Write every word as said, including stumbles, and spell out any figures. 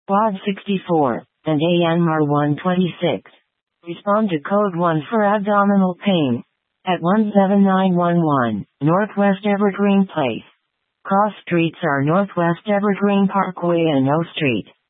Quad sixty-four, and A N R one twenty-six. Respond to code one for abdominal pain. At one seven nine one one, Northwest Evergreen Place. Cross streets are Northwest Evergreen Parkway and O Street.